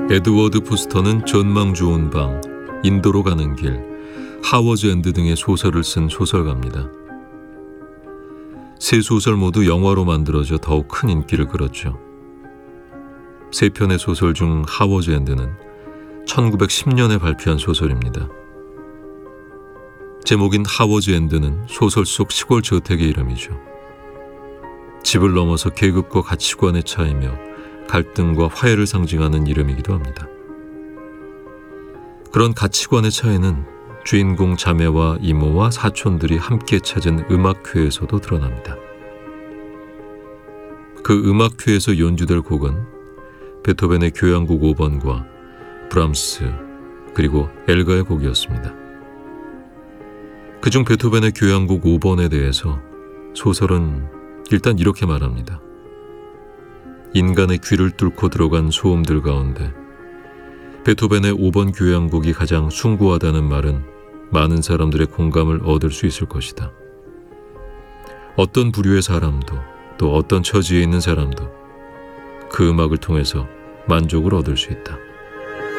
에드워드 포스터는 전망 좋은 방, 인도로 가는 길, 하워즈 엔드 등의 소설을 쓴 소설가입니다. 세 소설 모두 영화로 만들어져 더욱 큰 인기를 끌었죠. 세 편의 소설 중 하워즈 엔드는 1910년에 발표한 소설입니다. 제목인 하워즈 엔드는 소설 속 시골 저택의 이름이죠. 집을 넘어서 계급과 가치관의 차이며 갈등과 화해를 상징하는 이름이기도 합니다. 그런 가치관의 차이는 주인공 자매와 이모와 사촌들이 함께 찾은 음악회에서도 드러납니다. 그 음악회에서 연주될 곡은 베토벤의 교향곡 5번과 브람스 그리고 엘가의 곡이었습니다. 그중 베토벤의 교향곡 5번에 대해서 소설은 일단 이렇게 말합니다. 인간의 귀를 뚫고 들어간 소음들 가운데 베토벤의 5번 교향곡이 가장 숭고하다는 말은 많은 사람들의 공감을 얻을 수 있을 것이다. 어떤 부류의 사람도 또 어떤 처지에 있는 사람도 그 음악을 통해서 만족을 얻을 수 있다.